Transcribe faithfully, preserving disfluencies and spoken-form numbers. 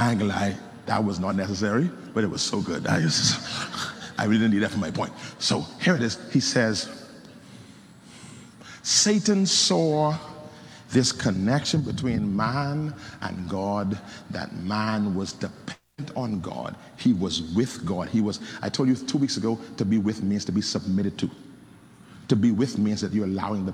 I ain't gonna lie, that was not necessary, but it was so good. I, just, I really didn't need that for my point. So here it is. He says, Satan saw this connection between man and God, that man was dependent on God. He was with God. He was, I told you two weeks ago, to be with means to be submitted to. To be with means that you're allowing the